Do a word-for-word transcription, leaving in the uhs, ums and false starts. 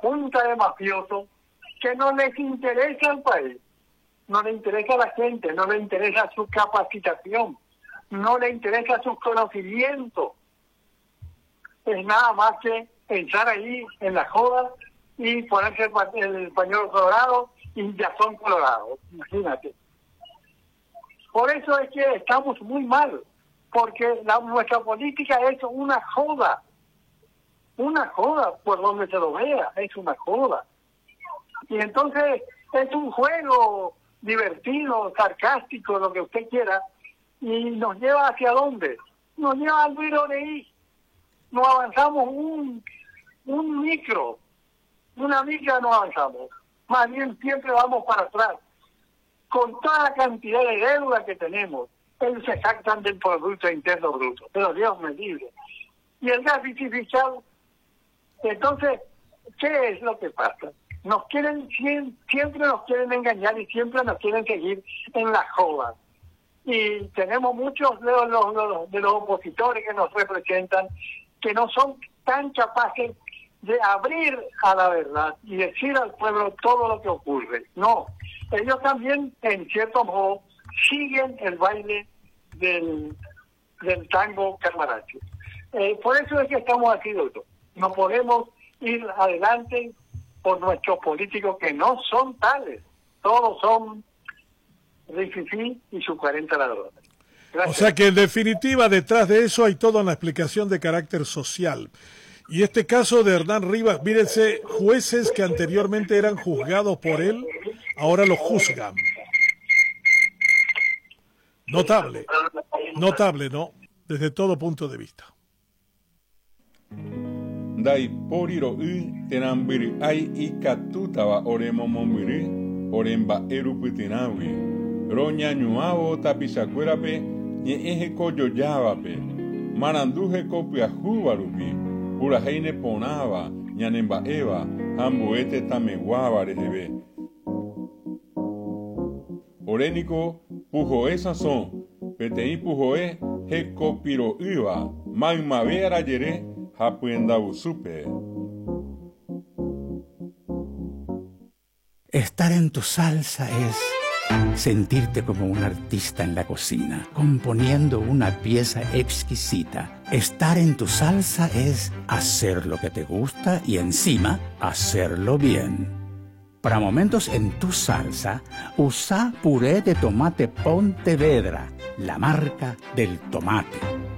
junta de mafiosos que no les interesa el país, no le interesa a la gente, no le interesa su capacitación, no le interesa sus conocimientos. Es nada más que entrar ahí en la joda y ponerse el, pa- el pañuelo colorado y ya son colorados, imagínate. Por eso es que estamos muy mal, porque la, nuestra política es una joda, una joda por donde se lo vea, es una joda. Y entonces es un juego divertido, sarcástico, lo que usted quiera, y nos lleva hacia dónde? Nos lleva al viroreí. No avanzamos un, un micro, una micra no avanzamos. Más bien siempre vamos para atrás. Con toda la cantidad de deuda que tenemos, ellos se jactan del Producto Interno Bruto, pero Dios me libre. Y el déficit fiscal, entonces, ¿qué es lo que pasa? Nos quieren, siempre nos quieren engañar y siempre nos quieren seguir en la joda. Y tenemos muchos de los, los, de los opositores que nos representan que no son tan capaces de abrir a la verdad y decir al pueblo todo lo que ocurre. No, ellos también, en cierto modo, siguen el baile del, del tango camaracho. Eh, por eso es que estamos aquí, doctor. No podemos ir adelante por nuestros políticos que no son tales. Todos son rififí y sus cuarenta ladrones. Gracias. O sea que en definitiva detrás de eso hay toda una explicación de carácter social. Y este caso de Hernán Rivas, mírense, jueces que anteriormente eran juzgados por él, ahora lo juzgan. Notable, notable, ¿no? Desde todo punto de vista. Dai poriro y tenambiri ai ikatutawa oremomomiri oremba erupitinawi roña ñuavo tapisacuerape ñe'eje kojojávape maranduje kopiahúvarupi purahéine porãva ñanemba'éva ha mbo'ete tameguáva reheve oréniko puhoe sasõ peteĩ puhoe hekopiro'ýva maymave arajere ha pyendavusúpe. Estar en tu salsa es sentirte como un artista en la cocina, componiendo una pieza exquisita. Estar en tu salsa es hacer lo que te gusta y encima hacerlo bien. Para momentos en tu salsa, usa puré de tomate Pontevedra, la marca del tomate.